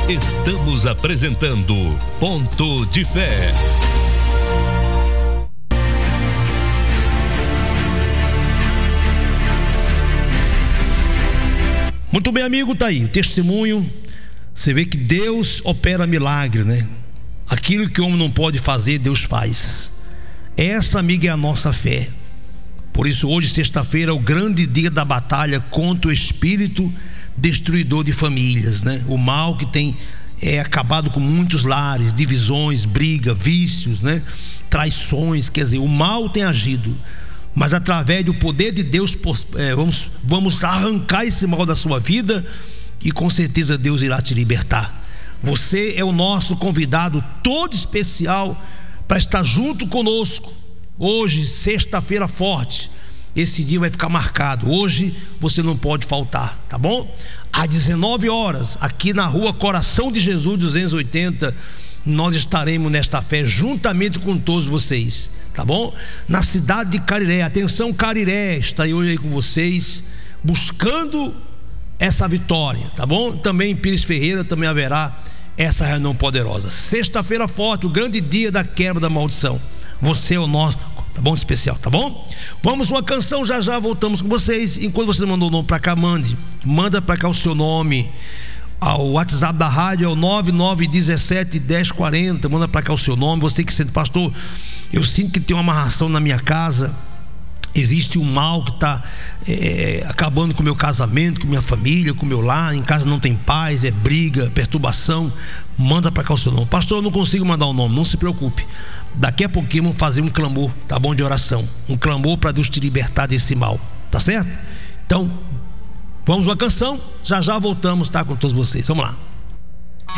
Estamos apresentando Ponto de Fé. Muito bem, amigo, tá aí o testemunho. Você vê que Deus opera milagre, né? Aquilo que o homem não pode fazer, Deus faz. Essa, amiga, é a nossa fé. Por isso hoje, sexta-feira, é o grande dia da batalha contra o espírito destruidor de famílias, né? O mal que tem acabado com muitos lares, divisões, briga, vícios, né? Traições, quer dizer, o mal tem agido. Mas através do poder de Deus, vamos arrancar esse mal da sua vida, e com certeza Deus irá te libertar. Você é o nosso convidado todo especial para estar junto conosco hoje, sexta-feira forte. Esse dia vai ficar marcado. Hoje você não pode faltar, tá bom? Às 19 horas, aqui na rua Coração de Jesus 280, nós estaremos nesta fé juntamente com todos vocês, tá bom? Na cidade de Cariré. Atenção, Cariré, estarei hoje aí com vocês, buscando essa vitória, tá bom? Também em Pires Ferreira também haverá essa reunião poderosa. Sexta-feira forte, o grande dia da quebra da maldição. Você é o nosso, tá bom? Especial, tá bom? Vamos uma canção, já já voltamos com vocês. Enquanto você mandou o nome para cá, manda para cá o seu nome. O WhatsApp da rádio é o 9917-1040. Manda para cá o seu nome. Você que sente, pastor, eu sinto que tem uma amarração na minha casa, existe um mal que está acabando com o meu casamento, com minha família, com o meu lar. Em casa não tem paz, é briga, perturbação. Manda para cá o seu nome. Pastor, eu não consigo mandar o nome. Não se preocupe, daqui a pouquinho vamos fazer um clamor, tá bom, de oração. Um clamor para Deus te libertar desse mal, tá certo? Então, vamos uma canção, já já voltamos, tá, com todos vocês. Vamos lá.